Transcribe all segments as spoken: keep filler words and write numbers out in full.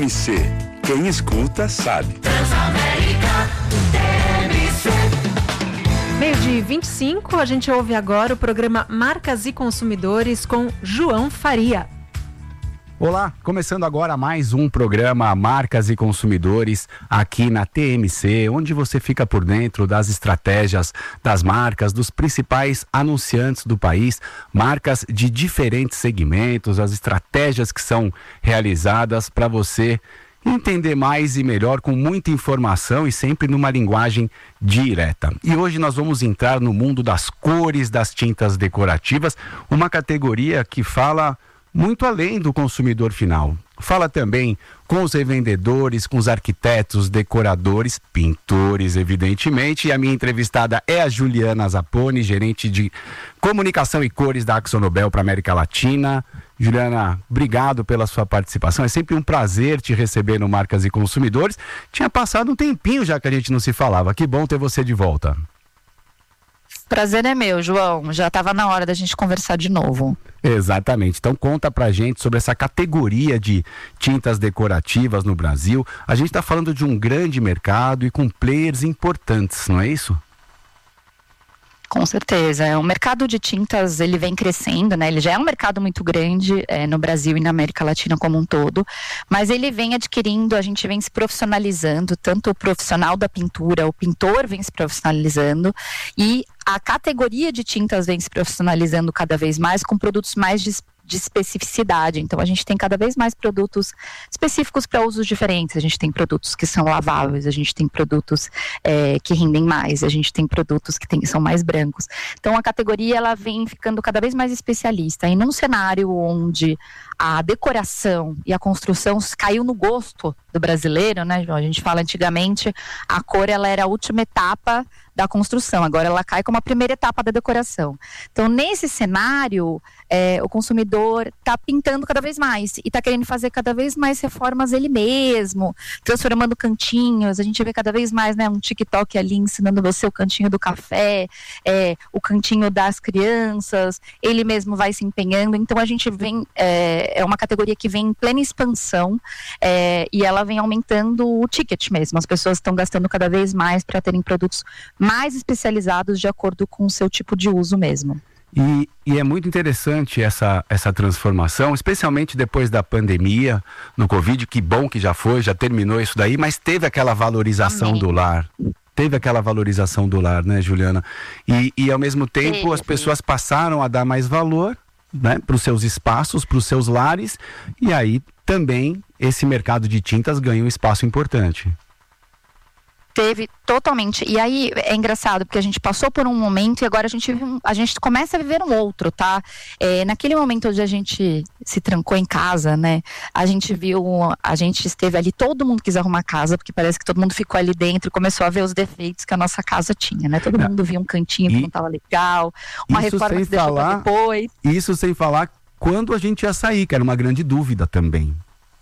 M C. Quem escuta sabe. Transamérica T M C. Meio-dia e vinte e cinco, a gente ouve agora o programa Marcas e Consumidores com João Faria. Olá, começando agora mais um programa Marcas e Consumidores aqui na T M C, onde você fica por dentro das estratégias das marcas, dos principais anunciantes do país, marcas de diferentes segmentos, as estratégias que são realizadas para você entender mais e melhor, com muita informação e sempre numa linguagem direta. E hoje nós vamos entrar no mundo das cores, das tintas decorativas, uma categoria que fala muito além do consumidor final. Fala também com os revendedores, com os arquitetos, decoradores, pintores, evidentemente. E a minha entrevistada é a Juliana Zapponi, gerente de comunicação e cores da AkzoNobel para a América Latina. Juliana, obrigado pela sua participação. É sempre um prazer te receber no Marcas e Consumidores. Tinha passado um tempinho já que a gente não se falava. Que bom ter você de volta. Prazer é meu, João. Já estava na hora da gente conversar de novo. Exatamente. Então conta pra gente sobre essa categoria de tintas decorativas no Brasil. A gente está falando de um grande mercado e com players importantes, não é isso? Com certeza. O mercado de tintas, ele vem crescendo, né? Ele já é um mercado muito grande é, no Brasil e na América Latina como um todo, mas ele vem adquirindo, a gente vem se profissionalizando, tanto o profissional da pintura, o pintor vem se profissionalizando e a categoria de tintas vem se profissionalizando cada vez mais com produtos mais de de especificidade. Então a gente tem cada vez mais produtos específicos para usos diferentes. A gente tem produtos que são laváveis, a gente tem produtos é, que rendem mais, a gente tem produtos que tem, são mais brancos. Então a categoria ela vem ficando cada vez mais especialista. E num cenário onde a decoração e a construção caiu no gosto do brasileiro, né, João? A gente fala antigamente, a cor ela era a última etapa da construção, agora ela cai como a primeira etapa da decoração. Então, nesse cenário, é, o consumidor está pintando cada vez mais e está querendo fazer cada vez mais reformas ele mesmo, transformando cantinhos. A gente vê cada vez mais, né, um TikTok ali ensinando você o cantinho do café, é, o cantinho das crianças, ele mesmo vai se empenhando. Então, a gente vem, é, é uma categoria que vem em plena expansão é, e ela vem aumentando o ticket mesmo. As pessoas estão gastando cada vez mais para terem produtos mais especializados de acordo com o seu tipo de uso mesmo. E, e é muito interessante essa, essa transformação, especialmente depois da pandemia, no Covid, que bom que já foi, já terminou isso daí, mas teve aquela valorização Amém. do lar. Teve aquela valorização do lar, né, Juliana? E, e ao mesmo tempo sim, as pessoas sim. passaram a dar mais valor, né, para os seus espaços, para os seus lares, e aí também esse mercado de tintas ganha um espaço importante. Teve totalmente, e aí é engraçado porque a gente passou por um momento e agora a gente, a gente começa a viver um outro, tá? É, naquele momento onde a gente se trancou em casa, né? A gente viu, a gente esteve ali, todo mundo quis arrumar a casa, porque parece que todo mundo ficou ali dentro e começou a ver os defeitos que a nossa casa tinha, né? Todo mundo via um cantinho que e, não estava legal, uma reforma que se deixou pra depois. Isso sem falar quando a gente ia sair, que era uma grande dúvida também.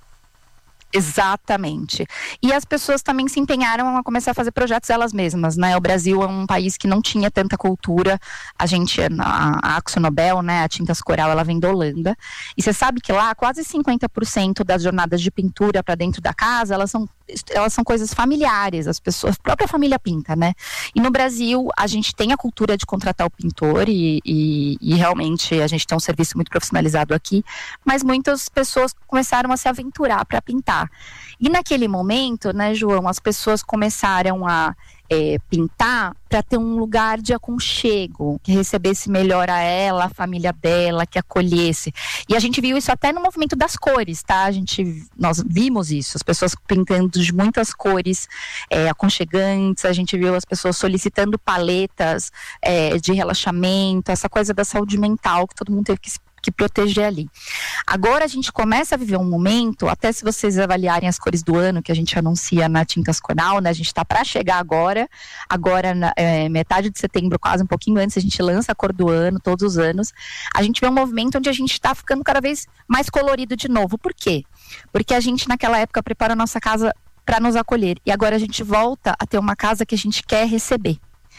Exatamente. E as pessoas também se empenharam a começar a fazer projetos elas mesmas, né? O Brasil é um país que não tinha tanta cultura. A gente, a AkzoNobel, né, a Tintas Coral, ela vem da Holanda. E você sabe que lá quase cinquenta por cento das jornadas de pintura para dentro da casa, elas são, elas são coisas familiares. As pessoas, a própria família pinta, né? E no Brasil, a gente tem a cultura de contratar o pintor e, e, e realmente a gente tem um serviço muito profissionalizado aqui, mas muitas pessoas começaram a se aventurar para pintar. E naquele momento, né, João, as pessoas começaram a é, pintar para ter um lugar de aconchego, que recebesse melhor a ela, a família dela, que acolhesse. E a gente viu isso até no movimento das cores, tá? A gente, nós vimos isso, as pessoas pintando de muitas cores é, aconchegantes, a gente viu as pessoas solicitando paletas é, de relaxamento, essa coisa da saúde mental que todo mundo teve que que proteger ali. Agora a gente começa a viver um momento, até se vocês avaliarem as cores do ano que a gente anuncia na Tintas Coral, né, a gente está para chegar agora, agora na é, metade de setembro, quase um pouquinho antes, a gente lança a cor do ano, todos os anos, a gente vê um movimento onde a gente está ficando cada vez mais colorido de novo. Por quê? Porque a gente naquela época prepara a nossa casa para nos acolher, e agora a gente volta a ter uma casa que a gente quer receber.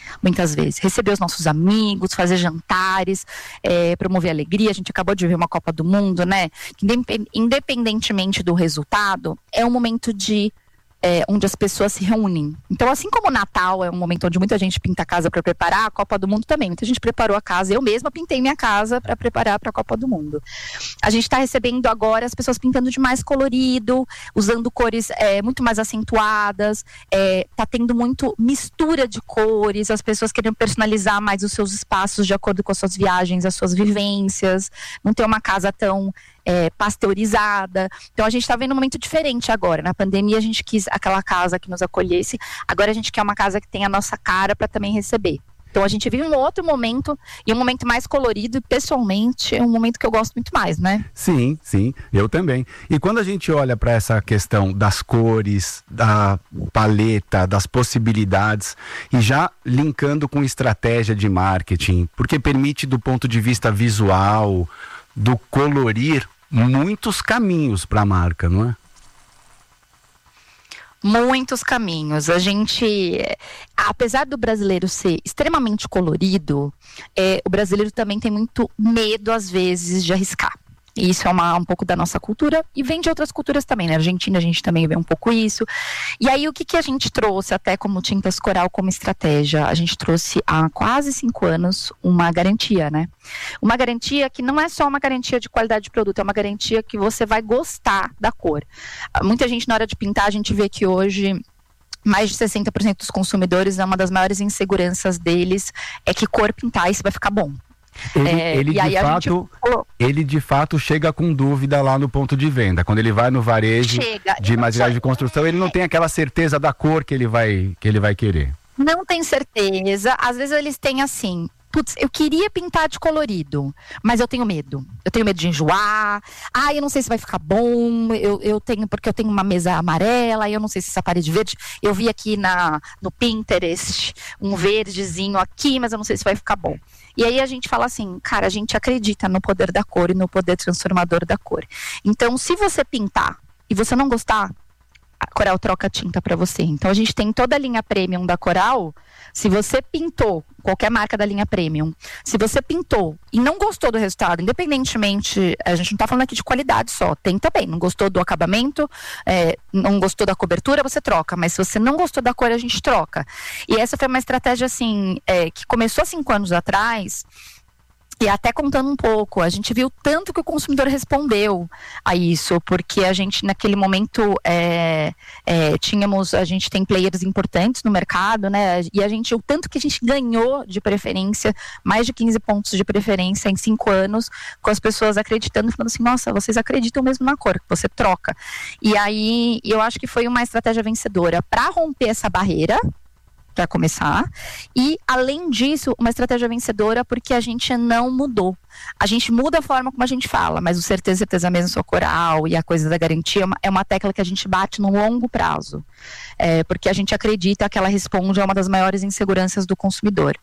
muitas vezes. Receber os nossos amigos, fazer jantares, é, promover alegria. A gente acabou de ver uma Copa do Mundo, né? Que independentemente do resultado, é um momento de É, onde as pessoas se reúnem. Então, assim como o Natal é um momento onde muita gente pinta a casa para preparar, a Copa do Mundo também. Muita gente preparou a casa. Eu mesma pintei minha casa para preparar para a Copa do Mundo. A gente está recebendo agora as pessoas pintando de mais colorido, usando cores é, muito mais acentuadas. Está é, tendo muito mistura de cores. As pessoas querendo personalizar mais os seus espaços de acordo com as suas viagens, as suas vivências. Não ter uma casa tão É, pasteurizada. Então a gente está vendo um momento diferente agora. Na pandemia a gente quis aquela casa que nos acolhesse, agora a gente quer uma casa que tenha a nossa cara para também receber. Então a gente vive um outro momento, e um momento mais colorido, e pessoalmente é um momento que eu gosto muito mais, né? Sim, sim, eu também. E quando a gente olha para essa questão das cores, da paleta, das possibilidades, e já linkando com estratégia de marketing, porque permite do ponto de vista visual, do colorir, muitos caminhos para a marca, não é? Muitos caminhos. A gente, apesar do brasileiro ser extremamente colorido, é, o brasileiro também tem muito medo, às vezes, de arriscar. E isso é uma, um pouco da nossa cultura, e vem de outras culturas também, na Argentina a gente também vê um pouco isso. E aí o que, que a gente trouxe até como Tintas Coral como estratégia? A gente trouxe há quase cinco anos uma garantia, né? Uma garantia que não é só uma garantia de qualidade de produto, é uma garantia que você vai gostar da cor. Muita gente na hora de pintar, a gente vê que hoje mais de sessenta por cento dos consumidores, é uma das maiores inseguranças deles, é que cor pintar, isso vai ficar bom. Ele, É, ele, e de aí a fato, gente- ele de fato chega com dúvida lá no ponto de venda. Quando ele vai no varejo Chega. de E não materiais só- de construção, ele não tem aquela certeza da cor que ele vai, que ele vai querer. Não tem certeza. Às vezes eles têm assim, putz, eu queria pintar de colorido, mas eu tenho medo. Eu tenho medo de enjoar. Ah, eu não sei se vai ficar bom. Eu, eu tenho, porque eu tenho uma mesa amarela, e eu não sei se essa parede verde. Eu vi aqui na, no Pinterest um verdezinho aqui, mas eu não sei se vai ficar bom. E aí a gente fala assim, cara, a gente acredita no poder da cor e no poder transformador da cor. Então, se você pintar e você não gostar, a Coral troca tinta para você. Então a gente tem toda a linha premium da Coral. Se você pintou, qualquer marca da linha premium, se você pintou e não gostou do resultado, independentemente, a gente não está falando aqui de qualidade só, tem também, não gostou do acabamento, é, não gostou da cobertura, você troca, mas se você não gostou da cor, a gente troca. E essa foi uma estratégia assim, é, que começou há cinco anos atrás. E até contando um pouco, a gente viu tanto que o consumidor respondeu a isso, porque a gente naquele momento é, é, tínhamos, a gente tem players importantes no mercado, né? E a gente, o tanto que a gente ganhou de preferência, mais de quinze pontos de preferência em cinco anos, com as pessoas acreditando, falando assim, nossa, vocês acreditam mesmo na cor, você troca. E aí, eu acho que foi uma estratégia vencedora para romper essa barreira, para começar, e além disso, uma estratégia vencedora porque a gente não mudou. A gente muda a forma como a gente fala, mas o certeza, certeza mesmo, sua coral e a coisa da garantia é uma, é uma tecla que a gente bate no longo prazo, é, porque a gente acredita que ela responde a uma das maiores inseguranças do consumidor.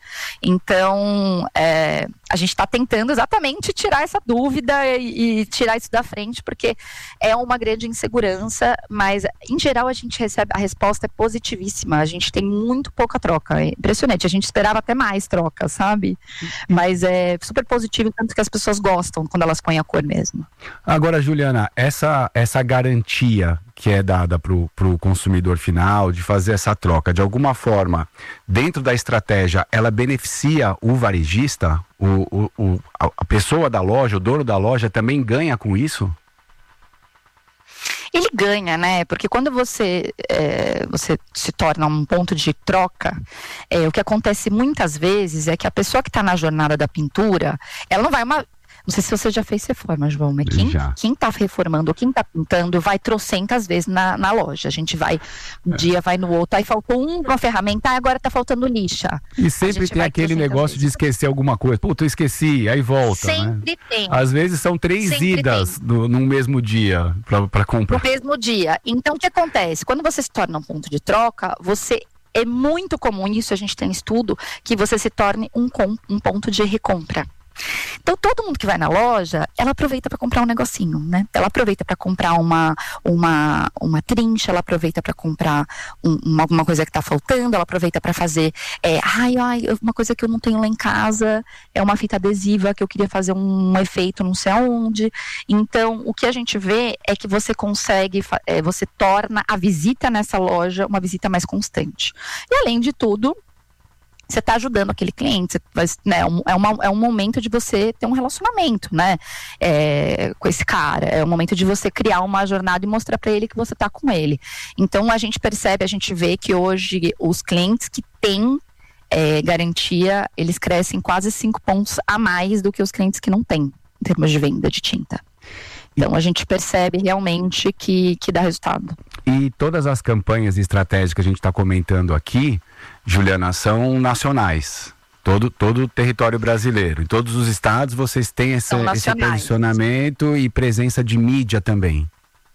Então, é, a gente está tentando exatamente tirar essa dúvida e, e tirar isso da frente, porque é uma grande insegurança, mas em geral a gente recebe, a resposta é positivíssima, a gente tem muito pouca troca, é impressionante, a gente esperava até mais troca, sabe? Mas é super positivo, tanto que as pessoas gostam quando elas põem a cor mesmo. Agora, Juliana, essa, essa garantia que é dada para o consumidor final de fazer essa troca, de alguma forma, dentro da estratégia, ela beneficia o varejista? O, o, o, a pessoa da loja, o dono da loja também ganha com isso? Ele ganha, né? Porque quando você, é, você se torna um ponto de troca, é, o que acontece muitas vezes é que a pessoa que está na jornada da pintura, ela não vai uma... Não sei se você já fez reforma, João, mas quem, quem tá reformando ou quem tá pintando vai trocentas vezes na, na loja. A gente vai, um é. dia vai no outro, aí faltou um, uma ferramenta, agora tá faltando lixa. E sempre tem aquele negócio vezes. de esquecer alguma coisa. Puta, eu esqueci, aí volta, Sempre né? tem. Às vezes são três sempre idas no, no mesmo dia para comprar. No mesmo dia. Então, o que acontece? Quando você se torna um ponto de troca, você... É muito comum, isso a gente tem estudo, que você se torne um, com, um ponto de recompra. Então, todo mundo que vai na loja, ela aproveita para comprar um negocinho, né? Ela aproveita para comprar uma, uma, uma trincha, ela aproveita para comprar um, uma, alguma coisa que está faltando, ela aproveita para fazer, é, ai, ai, uma coisa que eu não tenho lá em casa, é uma fita adesiva que eu queria fazer um efeito não sei aonde. Então, o que a gente vê é que você consegue, é, você torna a visita nessa loja uma visita mais constante. E, além de tudo, você está ajudando aquele cliente, você vai, né, é, uma, é um momento de você ter um relacionamento, né, é, com esse cara, é um momento de você criar uma jornada e mostrar para ele que você está com ele. Então, a gente percebe, a gente vê que hoje os clientes que têm é, garantia, eles crescem quase cinco pontos a mais do que os clientes que não têm, em termos de venda de tinta. Então, a gente percebe realmente que, que dá resultado. E todas as campanhas e estratégias que a gente está comentando aqui, Juliana, são nacionais. Todo, todo o território brasileiro. Em todos os estados vocês têm esse, esse posicionamento e presença de mídia também.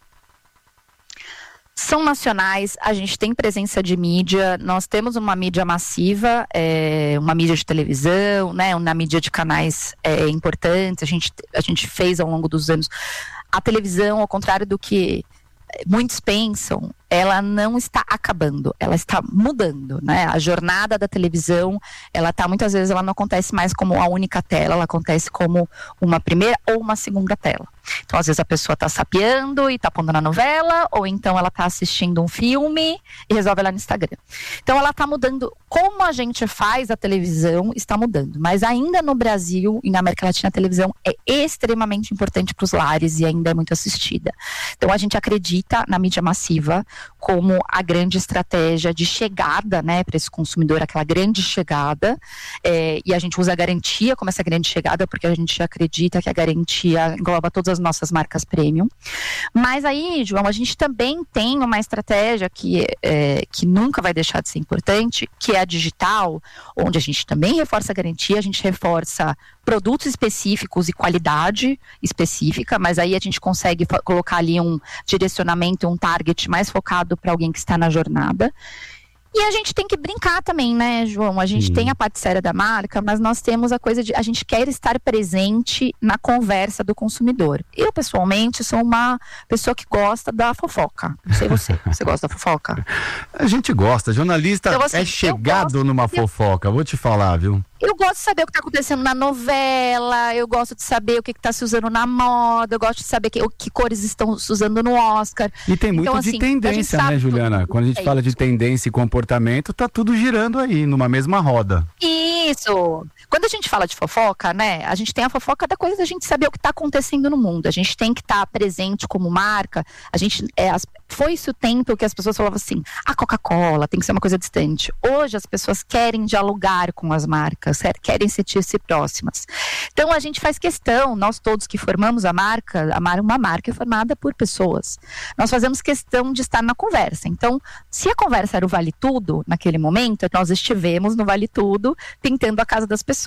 São nacionais, a gente tem presença de mídia, nós temos uma mídia massiva, é, uma mídia de televisão, né, uma mídia de canais é, importantes, a gente, a gente fez ao longo dos anos. A televisão, ao contrário do que muitos pensam, ela não está acabando, ela está mudando, né? A jornada da televisão, ela tá, muitas vezes ela não acontece mais como a única tela, ela acontece como uma primeira ou uma segunda tela. Então, às vezes a pessoa está sapeando e está pondo na novela, ou então ela está assistindo um filme e resolve lá no Instagram. Então, ela está mudando, como a gente faz a televisão, está mudando. Mas ainda no Brasil e na América Latina, a televisão é extremamente importante para os lares e ainda é muito assistida. Então, a gente acredita na mídia massiva como a grande estratégia de chegada, né, para esse consumidor, aquela grande chegada, é, e a gente usa a garantia como essa grande chegada, porque a gente acredita que a garantia engloba todas as nossas marcas premium. Mas aí, João, a gente também tem uma estratégia que, é, que nunca vai deixar de ser importante, que é a digital, onde a gente também reforça a garantia, a gente reforça produtos específicos e qualidade específica, mas aí a gente consegue colocar ali um direcionamento, um target mais focado para alguém que está na jornada. E a gente tem que brincar também, né, João? A gente Sim. tem a parte séria da marca, mas nós temos a coisa de... A gente quer estar presente na conversa do consumidor. Eu, pessoalmente, sou uma pessoa que gosta da fofoca. Não sei você. Você gosta da fofoca? A gente gosta. Jornalista então, assim, é chegado numa fofoca. Vou te falar, viu? Eu gosto de saber o que está acontecendo na novela, eu gosto de saber o que está se usando na moda, eu gosto de saber que, que cores estão se usando no Oscar. E tem muito então, de assim, tendência, né, Juliana? Tudo, Quando a gente é fala isso. de tendência e comportamento, tá tudo girando aí, numa mesma roda. Isso! Quando a gente fala de fofoca, né, a gente tem a fofoca da coisa da gente saber o que está acontecendo no mundo. A gente tem que estar tá presente como marca. A gente, é, as, foi isso o tempo que as pessoas falavam assim, a Coca-Cola tem que ser uma coisa distante. Hoje as pessoas querem dialogar com as marcas, querem sentir-se próximas. Então a gente faz questão, nós todos que formamos a marca, a mar, uma marca é formada por pessoas. Nós fazemos questão de estar na conversa. Então, se a conversa era o Vale Tudo, naquele momento, nós estivemos no Vale Tudo pintando a casa das pessoas.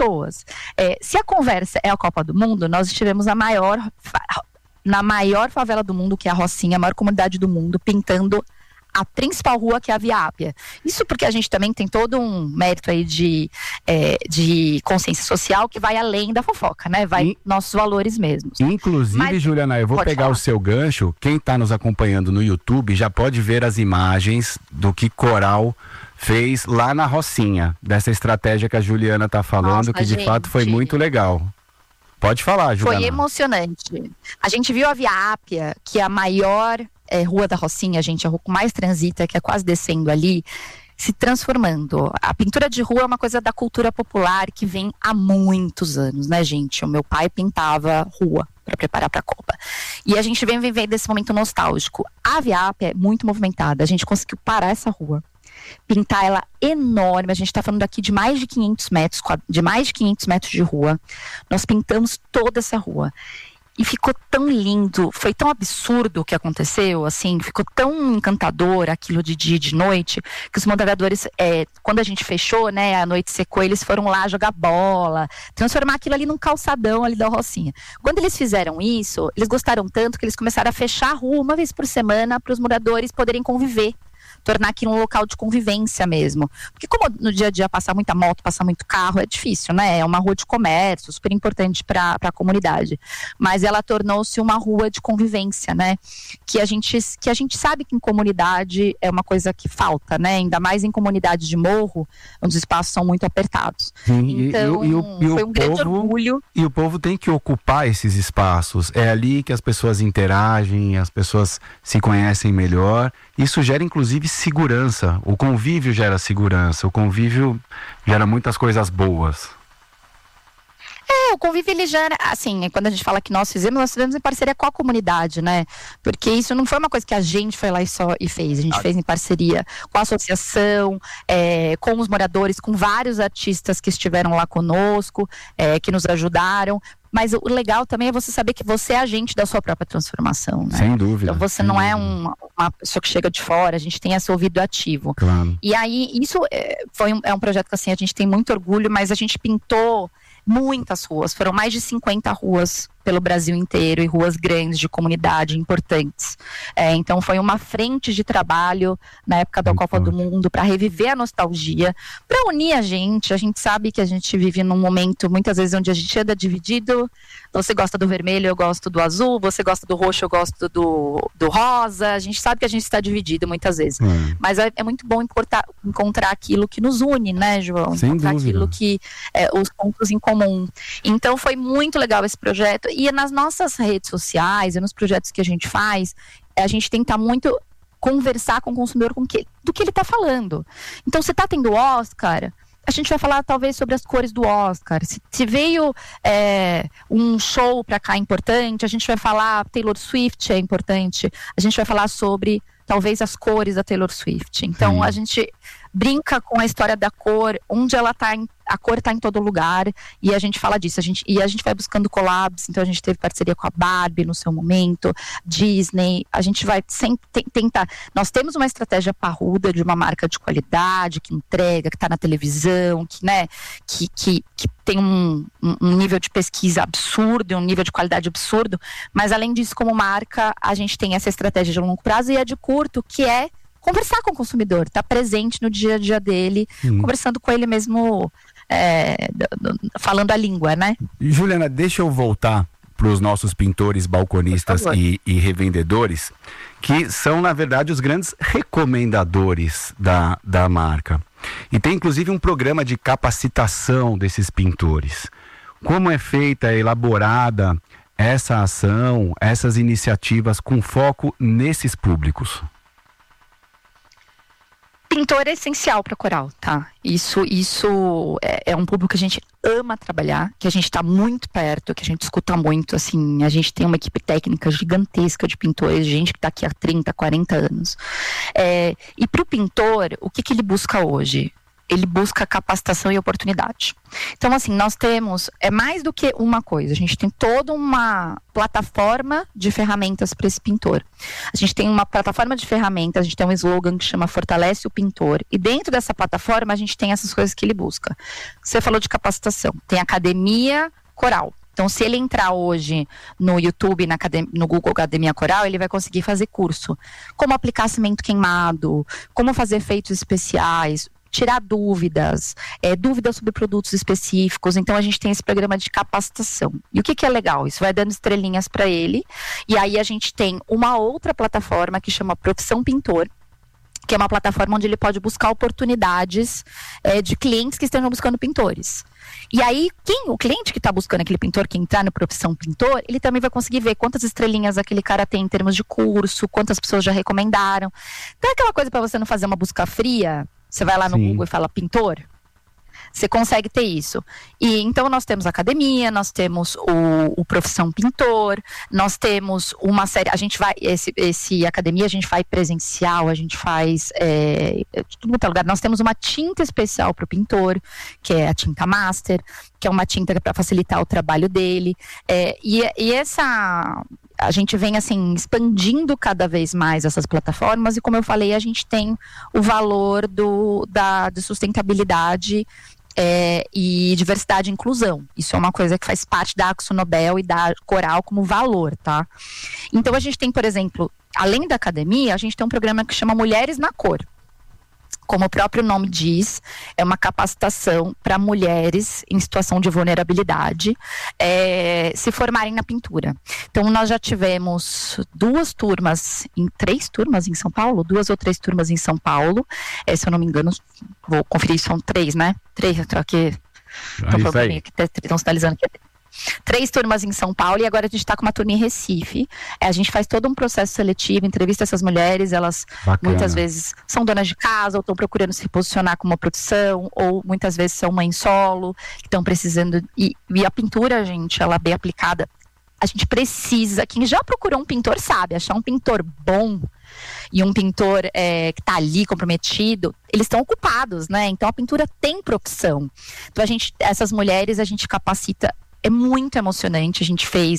É, se a conversa é a Copa do Mundo, nós estivemos na maior, na maior favela do mundo, que é a Rocinha, a maior comunidade do mundo, pintando a principal rua, que é a Via Ápia. Isso porque a gente também tem todo um mérito aí de, é, de consciência social que vai além da fofoca, né? Vai In... nossos valores mesmos. Inclusive, Mas, Juliana, eu vou pegar falar. o seu gancho. Quem está nos acompanhando no YouTube já pode ver as imagens do que Coral fez lá na Rocinha, dessa estratégia que a Juliana está falando, Nossa, que de gente. fato foi muito legal. Pode falar, Juliana. Foi emocionante. A gente viu a Via Ápia, que é a maior é, rua da Rocinha, gente, a rua que mais transita, que é quase descendo ali, se transformando. A pintura de rua é uma coisa da cultura popular que vem há muitos anos, né, gente? O meu pai pintava rua para preparar para a Copa. E a gente vem vivendo esse momento nostálgico. A Via Ápia é muito movimentada, a gente conseguiu parar essa rua, pintar ela enorme, a gente está falando aqui de mais de quinhentos metros, de mais de quinhentos metros de rua. Nós pintamos toda essa rua. E ficou tão lindo, foi tão absurdo o que aconteceu, assim, ficou tão encantador aquilo de dia e de noite, que os moderadores, é, quando a gente fechou, né, a noite secou, eles foram lá jogar bola, transformar aquilo ali num calçadão ali da Rocinha. Quando eles fizeram isso, eles gostaram tanto que eles começaram a fechar a rua uma vez por semana para os moradores poderem conviver. tornar aquilo um local de convivência mesmo. Porque como no dia a dia passar muita moto, passar muito carro, é difícil, né? É uma rua de comércio, super importante para a comunidade. Mas ela tornou-se uma rua de convivência, né? Que a, gente, que a gente sabe que em comunidade é uma coisa que falta, né? Ainda mais em comunidades de morro, onde os espaços são muito apertados. Sim, então, e, e, e o, e foi o um grande povo, orgulho. E o povo tem que ocupar esses espaços. É ali que as pessoas interagem, as pessoas se conhecem melhor. Isso gera, inclusive, segurança. O convívio gera segurança. O convívio gera muitas coisas boas. É, o convívio ele gera, assim, quando a gente fala que nós fizemos, nós fizemos em parceria com a comunidade, né? Porque isso não foi uma coisa que a gente foi lá e só e fez, a gente ah. fez em parceria com a associação, é, com os moradores, com vários artistas que estiveram lá conosco, é, que nos ajudaram. Mas o legal também é você saber que você é agente da sua própria transformação, né? Sem dúvida. Então você não é uma, uma pessoa que chega de fora, a gente tem esse ouvido ativo. Claro. E aí, isso é, foi um, é um projeto que assim, a gente tem muito orgulho, mas a gente pintou muitas ruas, foram mais de cinquenta ruas pelo Brasil inteiro e ruas grandes de comunidade importantes. É, então foi uma frente de trabalho na época da Copa do Mundo para reviver a nostalgia, para unir a gente. A gente sabe que a gente vive num momento muitas vezes onde a gente anda dividido. Você gosta do vermelho, eu gosto do azul. Você gosta do roxo, eu gosto do, do rosa. A gente sabe que a gente está dividido muitas vezes. Hum. Mas é, é muito bom encontrar, encontrar aquilo que nos une, né, João? Sem encontrar dúvida. Aquilo que é, os pontos em comum. Então foi muito legal esse projeto. E nas nossas redes sociais e nos projetos que a gente faz, a gente tenta muito conversar com o consumidor com que, do que ele está falando. Então, se está tendo Oscar, a gente vai falar talvez sobre as cores do Oscar. Se, se veio é, um show para cá importante, a gente vai falar Taylor Swift é importante. A gente vai falar sobre talvez as cores da Taylor Swift. Então, hum. a gente brinca com a história da cor, onde ela tá em, a cor está em todo lugar, e a gente fala disso, a gente, e a gente vai buscando collabs. Então a gente teve parceria com a Barbie no seu momento, Disney, a gente vai sempre tentar, nós temos uma estratégia parruda de uma marca de qualidade, que entrega, que está na televisão, que, né, que, que, que tem um, um nível de pesquisa absurdo, um nível de qualidade absurdo, mas além disso, como marca, a gente tem essa estratégia de longo prazo e a de curto, que é conversar com o consumidor, estar tá presente no dia a dia dele, hum. conversando com ele mesmo, é, falando a língua, né? Juliana, deixa eu voltar para os nossos pintores, balconistas e, e revendedores, que são, na verdade, os grandes recomendadores da, da marca. E tem, inclusive, um programa de capacitação desses pintores. Como é feita, elaborada essa ação, essas iniciativas com foco nesses públicos? Pintor é essencial para Coral, tá? Isso, isso é, é um público que a gente ama trabalhar, que a gente está muito perto, que a gente escuta muito, assim, a gente tem uma equipe técnica gigantesca de pintores, gente que está aqui há trinta, quarenta anos. É, e para o pintor, o que, que ele busca hoje? Ele busca capacitação e oportunidade. Então, assim, nós temos, é mais do que uma coisa, a gente tem toda uma plataforma de ferramentas para esse pintor. A gente tem uma plataforma de ferramentas, a gente tem um slogan que chama Fortalece o Pintor, e dentro dessa plataforma a gente tem essas coisas que ele busca. Você falou de capacitação, tem Academia Coral. Então, se ele entrar hoje no YouTube, na academia, no Google Academia Coral, ele vai conseguir fazer curso. Como aplicar cimento queimado, como fazer efeitos especiais, tirar dúvidas, é, dúvidas sobre produtos específicos. Então a gente tem esse programa de capacitação. E o que, que é legal? Isso vai dando estrelinhas para ele. E aí a gente tem uma outra plataforma que chama Profissão Pintor, que é uma plataforma onde ele pode buscar oportunidades é, de clientes que estejam buscando pintores. E aí, quem, o cliente que está buscando aquele pintor, que entrar no Profissão Pintor, ele também vai conseguir ver quantas estrelinhas aquele cara tem em termos de curso, quantas pessoas já recomendaram. Então é aquela coisa para você não fazer uma busca fria. Você vai lá no Sim. Google e fala pintor, você consegue ter isso. E então nós temos a academia, nós temos o, o Profissão Pintor, nós temos uma série, a gente vai, esse, esse academia a gente faz presencial, a gente faz é, tudo muito lugar. Nós temos uma tinta especial para o pintor, que é a tinta Master, que é uma tinta para facilitar o trabalho dele. É, e, e essa... A gente vem, assim, expandindo cada vez mais essas plataformas e, como eu falei, a gente tem o valor do, da, de sustentabilidade é, e diversidade e inclusão. Isso é uma coisa que faz parte da AkzoNobel e da Coral como valor, tá? Então, a gente tem, por exemplo, além da academia, a gente tem um programa que chama Mulheres na Cor. Como o próprio nome diz, é uma capacitação para mulheres em situação de vulnerabilidade é, se formarem na pintura. Então, nós já tivemos duas turmas, em três turmas em São Paulo, duas ou três turmas em São Paulo. É, se eu não me engano, vou conferir, são três, né? Três, eu tô aqui. Ah, isso aí. Estão sinalizando que três turmas em São Paulo e agora a gente está com uma turma em Recife. É, a gente faz todo um processo seletivo, entrevista essas mulheres, elas Bacana. Muitas vezes são donas de casa ou estão procurando se posicionar como uma produção, ou muitas vezes são mães solo, que estão precisando, e, e a pintura, gente, ela é bem aplicada. A gente precisa, quem já procurou um pintor sabe, achar um pintor bom e um pintor é, que está ali comprometido, eles estão ocupados, né? Então a pintura tem profissão. Então a gente, essas mulheres a gente capacita. É muito emocionante. A gente fez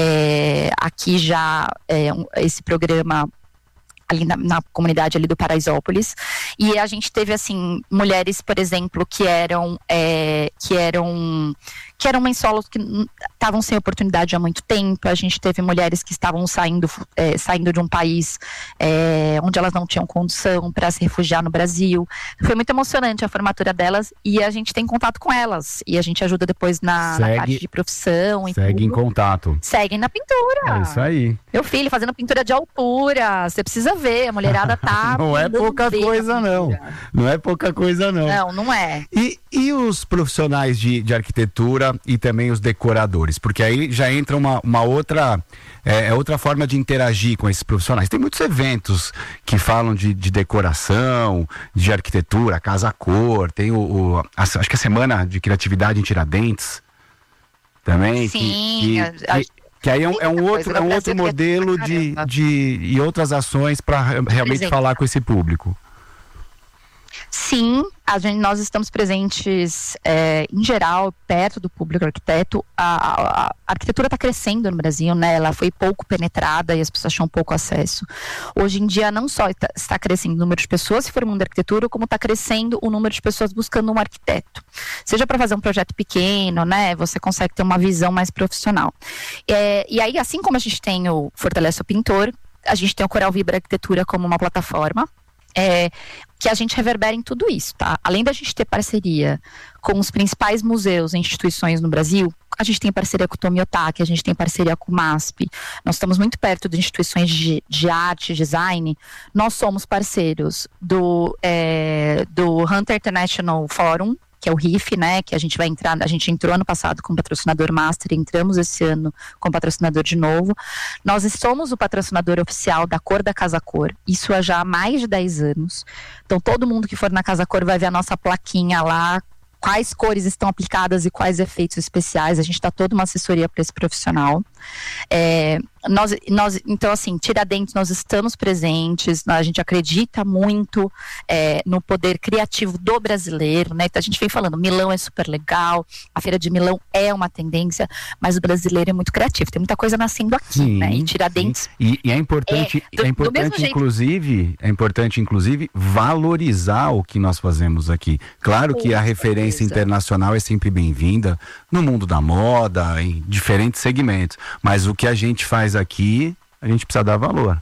é, aqui já é, um, esse programa ali na, na comunidade ali do Paraisópolis, e a gente teve assim mulheres, por exemplo, que eram é, que eram que eram mães solos que estavam sem oportunidade há muito tempo. A gente teve mulheres que estavam saindo é, saindo de um país é, onde elas não tinham condição para se refugiar no Brasil. Foi muito emocionante a formatura delas, e a gente tem contato com elas e a gente ajuda depois na, Segue, na parte de profissão e segue tudo. Em contato. Seguem na pintura. É isso aí. Meu filho fazendo pintura de altura, você precisa ver, a mulherada tá... Não é pouca coisa, não. Não é pouca coisa, não. Não, não é. E, e os profissionais de, de arquitetura e também os decoradores? Porque aí já entra uma, uma outra, é, outra forma de interagir com esses profissionais. Tem muitos eventos que falam de, de decoração, de arquitetura, casa-cor, tem o, o a, acho que a Semana de Criatividade em Tiradentes também. Sim, que, que, a, que, que aí é um, é um outro, é um outro modelo de, de, e outras ações para realmente falar com esse público. Sim, a gente, nós estamos presentes é, em geral, perto do público arquiteto. A, a, a arquitetura está crescendo no Brasil, né? Ela foi pouco penetrada e as pessoas tinham pouco acesso. Hoje em dia não só está, está crescendo o número de pessoas se formando em arquitetura, como está crescendo o número de pessoas buscando um arquiteto. Seja para fazer um projeto pequeno, né? Você consegue ter uma visão mais profissional. É, e aí, assim como a gente tem o Fortalece o Pintor, a gente tem o Coral Vibra Arquitetura como uma plataforma, É, que a gente reverbera em tudo isso, tá? Além da gente ter parceria com os principais museus e instituições no Brasil, a gente tem parceria com o Tomiotaki, a gente tem parceria com o MASP, nós estamos muito perto de instituições de, de arte, design. Nós somos parceiros do, é, do Hunter International Forum, que é o R I F, né, que a gente vai entrar, a gente entrou ano passado com patrocinador master, entramos esse ano com patrocinador de novo. Nós somos o patrocinador oficial da Cor da Casa Cor, isso há já mais de dez anos. Então todo mundo que for na Casa Cor vai ver a nossa plaquinha lá, quais cores estão aplicadas e quais efeitos especiais. A gente dá toda uma assessoria para esse profissional. É, nós, nós, então, assim, Tiradentes, nós estamos presentes, a gente acredita muito é, no poder criativo do brasileiro, né? Então, a gente vem falando, Milão é super legal, a Feira de Milão é uma tendência, mas o brasileiro é muito criativo, tem muita coisa nascendo aqui, sim, né? E Tiradentes... E, e é importante, é, do, é importante inclusive, é importante, inclusive, valorizar o que nós fazemos aqui. Claro que a referência internacional é sempre bem-vinda, no mundo da moda, em diferentes segmentos, mas o que a gente faz aqui, a gente precisa dar valor.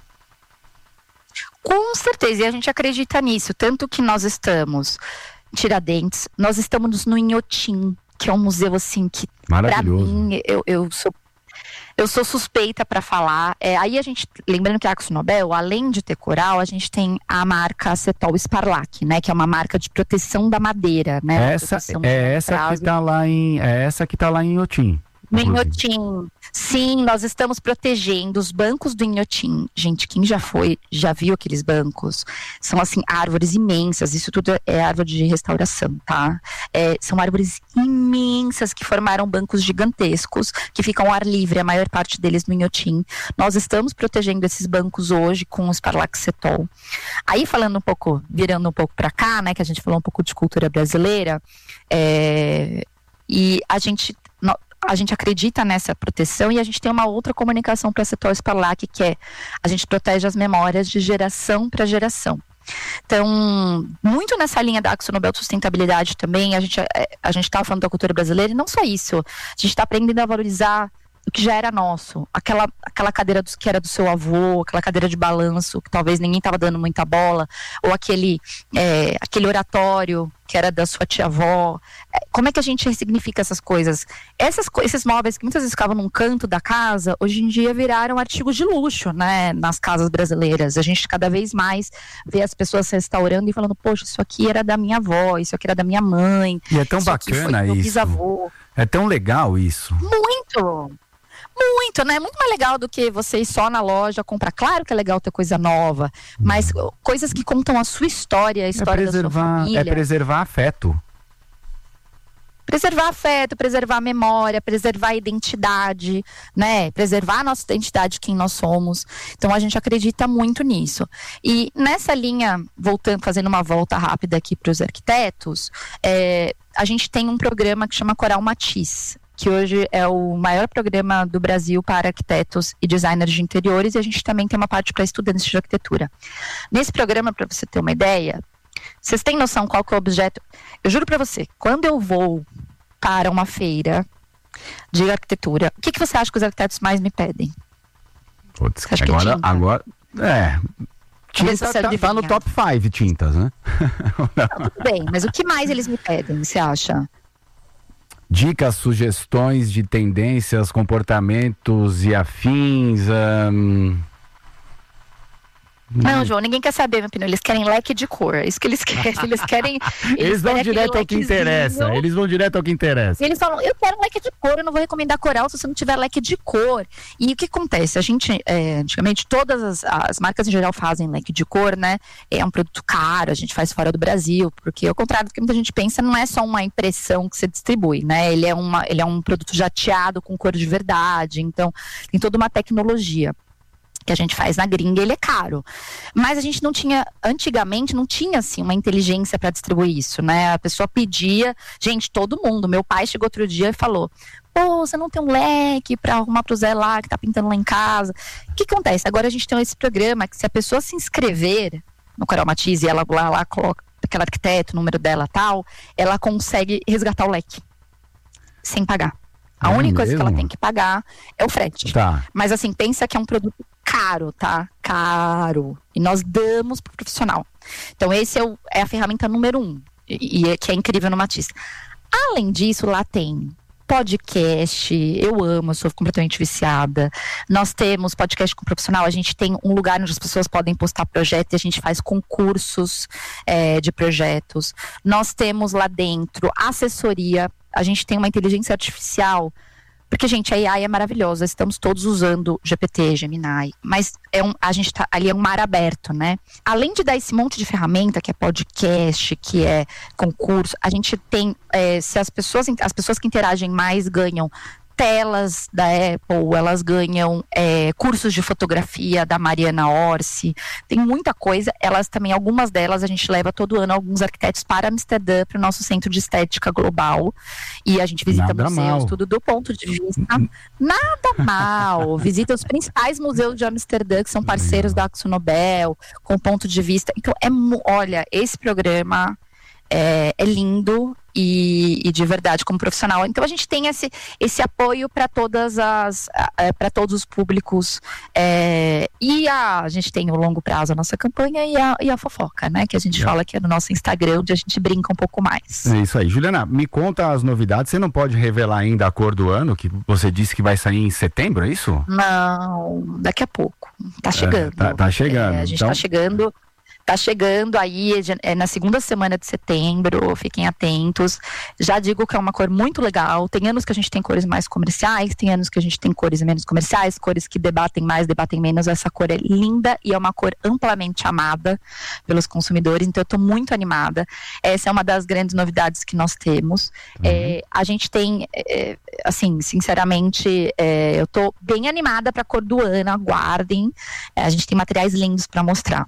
Com certeza, e a gente acredita nisso, tanto que nós estamos em Tiradentes, nós estamos no Inhotim, que é um museu assim que, pra mim, eu, eu sou Eu sou suspeita para falar. É, aí a gente, lembrando que a AkzoNobel, além de ter coral, a gente tem a marca Setol Sparlac, né? Que é uma marca de proteção da madeira, né? Essa é essa que tá lá em, é essa que tá lá em Inhotim. No Inhotim. Sim, nós estamos protegendo os bancos do Inhotim. Gente, quem já foi, já viu aqueles bancos? São, assim, árvores imensas. Isso tudo é árvore de restauração, tá? É, são árvores imensas que formaram bancos gigantescos, que ficam ao ar livre, a maior parte deles no Inhotim. Nós estamos protegendo esses bancos hoje com o Sparlac Setol. Aí, falando um pouco, virando um pouco para cá, né, que a gente falou um pouco de cultura brasileira, é, e a gente... A gente acredita nessa proteção e a gente tem uma outra comunicação para Setol Sparlac, que é a gente protege as memórias de geração para geração. Então, muito nessa linha da AkzoNobel de sustentabilidade também, a gente a gente está falando da cultura brasileira e não só isso. A gente está aprendendo a valorizar o que já era nosso. Aquela, aquela cadeira do, que era do seu avô, aquela cadeira de balanço, que talvez ninguém estava dando muita bola, ou aquele, é, aquele oratório que era da sua tia-avó. Como é que a gente ressignifica essas coisas? Essas, esses móveis que muitas vezes ficavam num canto da casa, hoje em dia viraram artigos de luxo, né, nas casas brasileiras. A gente cada vez mais vê as pessoas restaurando e falando, poxa, isso aqui era da minha avó, isso aqui era da minha mãe. E é tão isso bacana aqui foi do meu isso. bisavô. É tão legal isso. Muito! Muito, né? Muito mais legal do que você ir só na loja comprar. Claro que é legal ter coisa nova, mas hum. coisas que contam a sua história, a história é da sua família. É preservar afeto. Preservar afeto, preservar a memória, preservar a identidade, né? Preservar a nossa identidade, quem nós somos. Então a gente acredita muito nisso. E nessa linha, voltando, fazendo uma volta rápida aqui para os arquitetos, é, a gente tem um programa que chama Coral Matiz, que hoje é o maior programa do Brasil para arquitetos e designers de interiores, e a gente também tem uma parte para estudantes de arquitetura. Nesse programa, para você ter uma ideia, vocês têm noção qual que é o objeto? Eu juro para você, quando eu vou para uma feira de arquitetura, o que, que você acha que os arquitetos mais me pedem? Putz, agora, tinta? agora, é... Tinta tá, tá no top cinco tintas, né? Não, tudo bem, mas o que mais eles me pedem, você acha? Dicas, sugestões de tendências, comportamentos e afins. Hum... Não, João, ninguém quer saber, meu opinião. Eles querem leque de cor. É isso que eles querem. Eles querem. Eles, eles vão direto ao que interessa. Eles vão direto ao que interessa. Eles falam, eu quero leque de cor, eu não vou recomendar coral se você não tiver leque de cor. E o que acontece? A gente, é, antigamente, todas as, as marcas em geral fazem leque de cor, né? É um produto caro, a gente faz fora do Brasil, porque ao contrário do que muita gente pensa, não é só uma impressão que você distribui, né? Ele é, uma, ele é um produto jateado com cor de verdade, então tem toda uma tecnologia que a gente faz na gringa, ele é caro. Mas a gente não tinha, antigamente, não tinha, assim, uma inteligência para distribuir isso, né? A pessoa pedia, gente, todo mundo. Meu pai chegou outro dia e falou, pô, você não tem um leque para arrumar pro Zé lá, que tá pintando lá em casa. O que acontece? Agora a gente tem esse programa que se a pessoa se inscrever no Coral Matiz e ela lá, lá coloca aquele arquiteto, o número dela tal, ela consegue resgatar o leque sem pagar. A é única coisa mesmo? que ela tem que pagar é o frete. Tá. Mas assim, pensa que é um produto caro, tá? Caro. E nós damos pro profissional. Então esse é, o, é a ferramenta número um. E, e é, que é incrível no Matiz. Além disso, lá tem podcast, eu amo, eu sou completamente viciada. Nós temos podcast com profissional, a gente tem um lugar onde as pessoas podem postar projetos e a gente faz concursos é, de projetos. Nós temos lá dentro assessoria, a gente tem uma inteligência artificial, porque, gente, a A I é maravilhosa, estamos todos usando G P T, Gemini, mas é um, a gente tá, ali é um mar aberto, né? Além de dar esse monte de ferramenta, que é podcast, que é concurso, a gente tem, é, se as pessoas, as pessoas que interagem mais ganham telas da Apple, elas ganham é, cursos de fotografia da Mariana Orsi, tem muita coisa, elas também, algumas delas a gente leva todo ano alguns arquitetos para Amsterdã, para o nosso centro de estética global, e a gente visita Nada museus, mal. tudo do ponto de vista, nada mal, visita os principais museus de Amsterdã, que são parceiros da AkzoNobel, com ponto de vista, então é, olha, esse programa é, é lindo, E, e de verdade como profissional. Então a gente tem esse, esse apoio para todas as para todos os públicos é, e a, a gente tem o longo prazo a nossa campanha e a, e a fofoca, né? Que a gente é. fala que é no nosso Instagram, onde a gente brinca um pouco mais. É isso aí. Juliana, me conta as novidades. Você não pode revelar ainda a cor do ano, que você disse que vai sair em setembro, é isso? Não, daqui a pouco. Tá chegando. É, tá, tá chegando. É, a gente então... tá chegando. Tá chegando aí, é na segunda semana de setembro, fiquem atentos. Já digo que é uma cor muito legal. Tem anos que a gente tem cores mais comerciais, tem anos que a gente tem cores menos comerciais, cores que debatem mais, debatem menos. Essa cor é linda e é uma cor amplamente amada pelos consumidores, então eu tô muito animada. Essa é uma das grandes novidades que nós temos. Uhum. É, a gente tem, é, assim, sinceramente, é, eu tô bem animada pra cor do ano, aguardem. É, a gente tem materiais lindos para mostrar.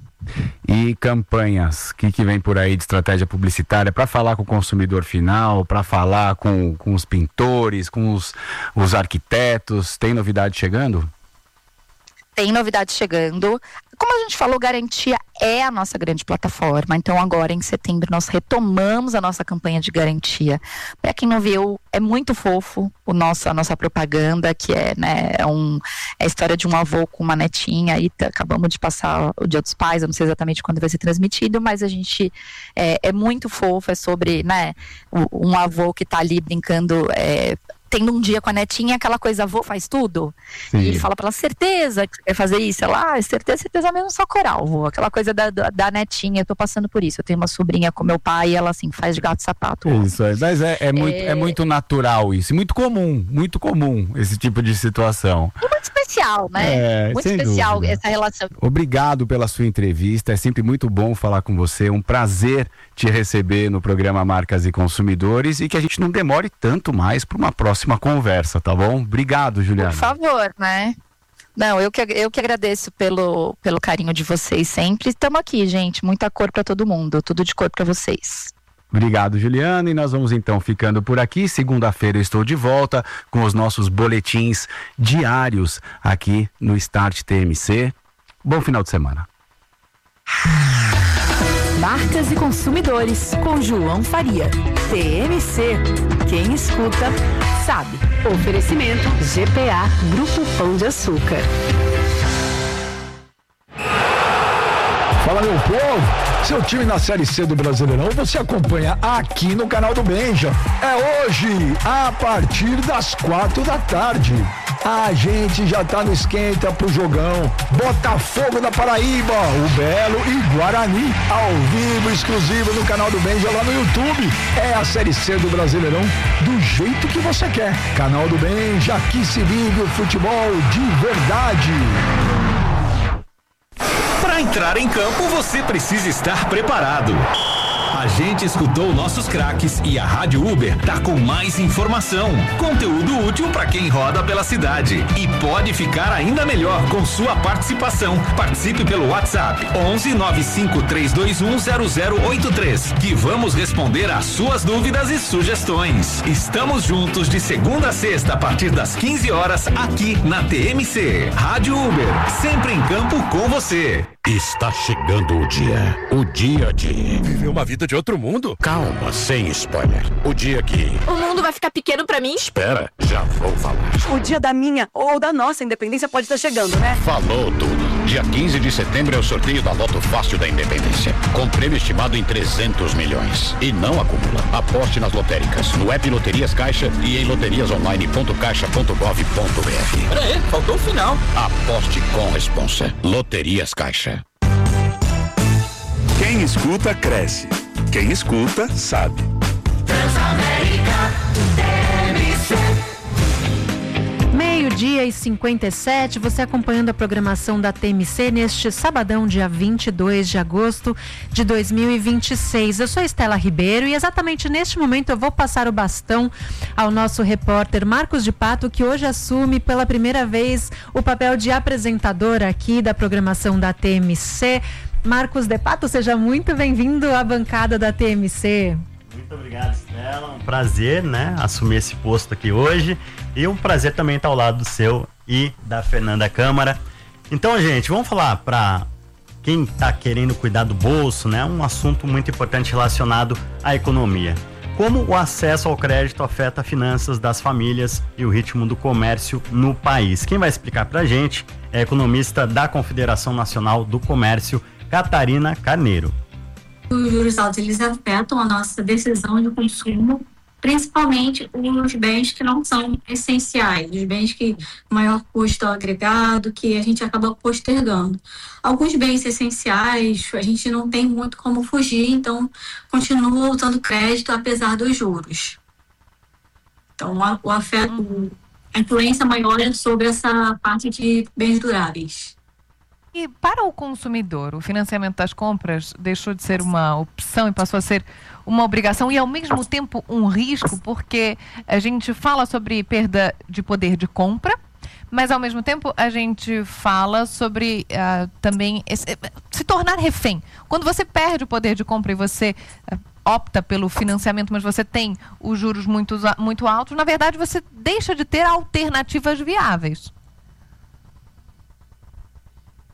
E campanhas, o que, que vem por aí de estratégia publicitária para falar com o consumidor final, para falar com, com os pintores, com os, os arquitetos? Tem novidade chegando? tem novidades chegando. Como a gente falou, Garantia é a nossa grande plataforma. Então agora em setembro nós retomamos a nossa campanha de garantia. Para quem não viu, é muito fofo o nosso, a nossa propaganda, que é, né, é, um, é a história de um avô com uma netinha. E tá, acabamos de passar o Dia dos Pais, eu não sei exatamente quando vai ser transmitido, mas a gente é, é muito fofo, é sobre, né, um avô que está ali brincando, é, tendo um dia com a netinha, aquela coisa, avô faz tudo. Sim. E ele fala pra ela, certeza que quer fazer isso? Ela, ah, certeza, certeza mesmo, só coral, vô. Aquela coisa da, da, da netinha, eu tô passando por isso. Eu tenho uma sobrinha com meu pai e ela, assim, faz de gato e sapato. Isso, é, mas é, é, muito, é... é muito natural isso, muito comum, muito comum esse tipo de situação. E muito especial, né? É, muito especial dúvida. Essa relação. Obrigado pela sua entrevista, é sempre muito bom falar com você, um prazer te receber no programa Marcas e Consumidores e que a gente não demore tanto mais para uma próxima conversa, tá bom? Obrigado, Juliana. Por favor, né? Não, eu que, eu que agradeço pelo, pelo carinho de vocês sempre. Estamos aqui, gente. Muita cor para todo mundo. Tudo de cor para vocês. Obrigado, Juliana. E nós vamos então ficando por aqui. Segunda-feira eu estou de volta com os nossos boletins diários aqui no Start T M C. Bom final de semana. Marcas e Consumidores, com João Faria. T M C. Quem escuta, sabe. Oferecimento G P A, Grupo Pão de Açúcar. Fala, meu povo. Seu time na Série C do Brasileirão você acompanha aqui no canal do Benja. É hoje, a partir das quatro da tarde. A gente já tá no esquenta pro jogão. Botafogo da Paraíba, o Belo e Guarani. Ao vivo, exclusivo no canal do Benja lá no YouTube. É a Série C do Brasileirão do jeito que você quer. Canal do Benja, aqui se vive o futebol de verdade. Para entrar em campo, você precisa estar preparado. A gente escutou nossos craques e a Rádio Uber tá com mais informação, conteúdo útil para quem roda pela cidade e pode ficar ainda melhor com sua participação. Participe pelo WhatsApp onze nove cinco três dois um zero zero oito três, que vamos responder às suas dúvidas e sugestões. Estamos juntos de segunda a sexta a partir das quinze horas aqui na T M C. Rádio Uber, sempre em campo com você. Está chegando o dia, o dia de viver uma vida de outro mundo. Calma, sem spoiler. O dia que o mundo vai ficar pequeno pra mim. Espera, já vou falar. O dia da minha ou da nossa independência pode estar chegando, né? Falou tudo. Dia quinze de setembro é o sorteio da Loto Fácil da Independência, com prêmio estimado em trezentos milhões. E não acumula. Aposte nas lotéricas, no app Loterias Caixa e em loterias online ponto caixa ponto gov ponto br. Peraí, faltou o final. Aposte com responsa. Loterias Caixa. Quem escuta, cresce. Quem escuta, sabe. Transamérica, T M C. Meio-dia e cinquenta e sete, você acompanhando a programação da T M C neste sabadão, dia vinte e dois de agosto de dois mil e vinte e seis. Eu sou Estela Ribeiro e exatamente neste momento eu vou passar o bastão ao nosso repórter Marcos de Pato, que hoje assume pela primeira vez o papel de apresentador aqui da programação da T M C. Marcos de Pato, seja muito bem-vindo à bancada da T M C. Muito obrigado, Estela. Um prazer, né, assumir esse posto aqui hoje. E um prazer também estar ao lado do seu e da Fernanda Câmara. Então, gente, vamos falar para quem está querendo cuidar do bolso, né? Um assunto muito importante relacionado à economia. Como o acesso ao crédito afeta as finanças das famílias e o ritmo do comércio no país. Quem vai explicar para a gente é a economista da Confederação Nacional do Comércio, Catarina Carneiro. Os juros altos, eles afetam a nossa decisão de consumo, principalmente os bens que não são essenciais, os bens que maior custo agregado, que a gente acaba postergando. Alguns bens essenciais a gente não tem muito como fugir, então continua usando crédito apesar dos juros. Então o afeto, a influência maior é sobre essa parte de bens duráveis. E para o consumidor, o financiamento das compras deixou de ser uma opção e passou a ser uma obrigação e ao mesmo tempo um risco, porque a gente fala sobre perda de poder de compra, mas ao mesmo tempo a gente fala sobre uh, também esse, se tornar refém. Quando você perde o poder de compra e você uh, opta pelo financiamento, mas você tem os juros muito, muito altos, na verdade você deixa de ter alternativas viáveis.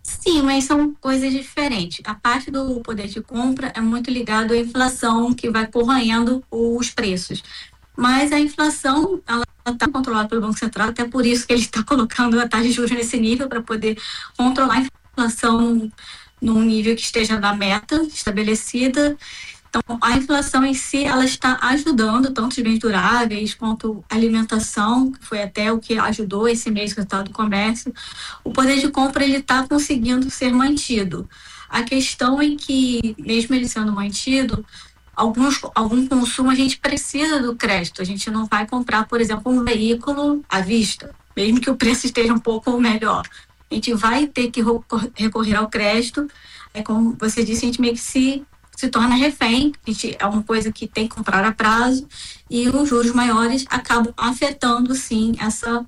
Sim, mas são coisas diferentes. A parte do poder de compra é muito ligado à inflação que vai corroendo os preços. Mas a inflação, ela está controlada pelo Banco Central, até por isso que ele está colocando a taxa de juros nesse nível, para poder controlar a inflação num nível que esteja na meta estabelecida. Então, a inflação em si, ela está ajudando tanto os bens duráveis quanto a alimentação, que foi até o que ajudou esse mês o resultado do comércio. O poder de compra, ele está conseguindo ser mantido. A questão é que, mesmo ele sendo mantido, alguns, algum consumo a gente precisa do crédito. A gente não vai comprar, por exemplo, um veículo à vista, mesmo que o preço esteja um pouco melhor. A gente vai ter que recorrer ao crédito. É como você disse, a gente meio que se... se torna refém, a gente, é uma coisa que tem que comprar a prazo, e os juros maiores acabam afetando, sim, essa,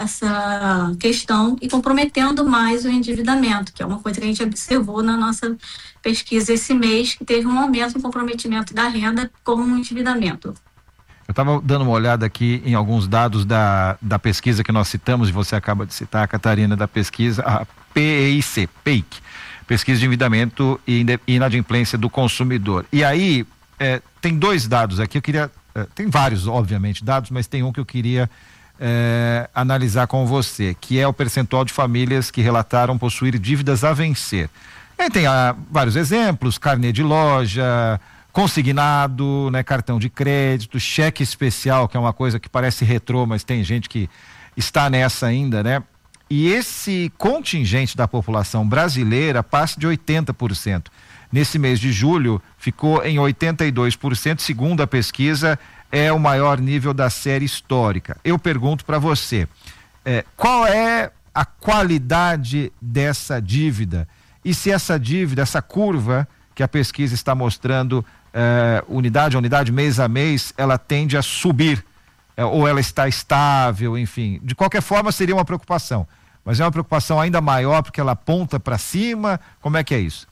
essa questão e comprometendo mais o endividamento, que é uma coisa que a gente observou na nossa pesquisa esse mês, que teve um aumento no comprometimento da renda com o endividamento. Eu estava dando uma olhada aqui em alguns dados da, da pesquisa que nós citamos, e você acaba de citar, Catarina, da pesquisa, a P E I C, P E I C. Pesquisa de endividamento e inadimplência do consumidor. E aí, é, tem dois dados aqui, eu queria, é, tem vários, obviamente, dados, mas tem um que eu queria é, analisar com você, que é o percentual de famílias que relataram possuir dívidas a vencer. E tem ah, vários exemplos, carnê de loja, consignado, né, cartão de crédito, cheque especial, que é uma coisa que parece retrô, mas tem gente que está nessa ainda, né? E esse contingente da população brasileira passa de oitenta por cento. Nesse mês de julho, ficou em oitenta e dois por cento, segundo a pesquisa, é o maior nível da série histórica. Eu pergunto para você, é, qual é a qualidade dessa dívida? E se essa dívida, essa curva que a pesquisa está mostrando, é, unidade a unidade, mês a mês, ela tende a subir, é, ou ela está estável, enfim. De qualquer forma, seria uma preocupação. Mas é uma preocupação ainda maior porque ela aponta para cima? Como é que é isso?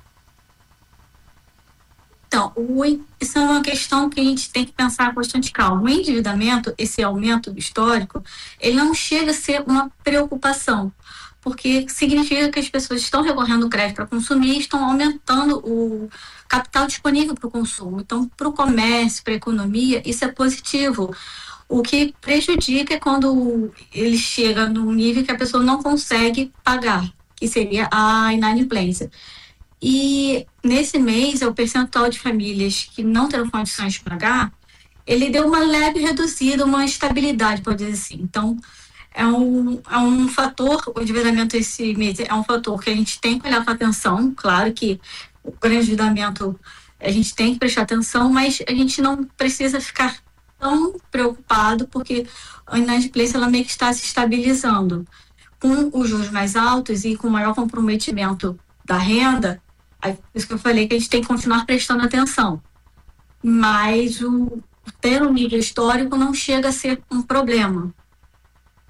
Então, o, isso é uma questão que a gente tem que pensar com bastante calma. O endividamento, esse aumento histórico, ele não chega a ser uma preocupação, porque significa que as pessoas estão recorrendo ao crédito para consumir e estão aumentando o capital disponível para o consumo. Então, para o comércio, para a economia, isso é positivo. O que prejudica é quando ele chega num nível que a pessoa não consegue pagar, que seria a inadimplência. E nesse mês, o percentual de famílias que não terão condições de pagar, ele deu uma leve reduzida, uma estabilidade, pode dizer assim. Então, é um, é um fator, o endividamento esse mês é um fator que a gente tem que olhar com atenção. Claro que o grande endividamento a gente tem que prestar atenção, mas a gente não precisa ficar tão preocupado, porque a inadimplência ela meio que está se estabilizando. Com os juros mais altos e com o maior comprometimento da renda, é por isso que eu falei que a gente tem que continuar prestando atenção. Mas o ter um nível histórico não chega a ser um problema.